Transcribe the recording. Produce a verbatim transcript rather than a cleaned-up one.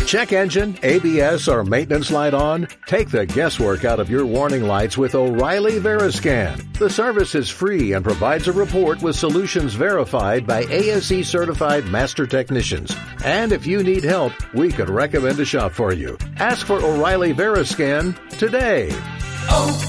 check engine, A B S, or maintenance light on? Take the guesswork out of your warning lights with O'Reilly Veriscan. The service is free and provides a report with solutions verified by A S E certified master technicians. And if you need help, we could recommend a shop for you. Ask for O'Reilly Veriscan today. Oh.